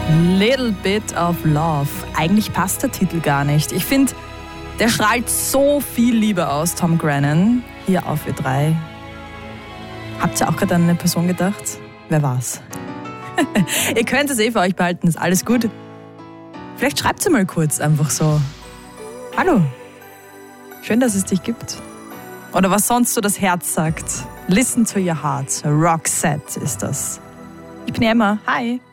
Little Bit of Love. Eigentlich passt der Titel gar nicht. Ich finde, der strahlt so viel Liebe aus, Tom Grennan, hier auf Ö3. Habt ihr auch gerade an eine Person gedacht? Wer war's? Ihr könnt es für euch behalten, ist alles gut. Vielleicht schreibt sie mal kurz einfach so. Hallo, schön, dass es dich gibt. Oder was sonst so das Herz sagt. Listen to your heart. Roxette ist das. Ich bin Emma. Hi.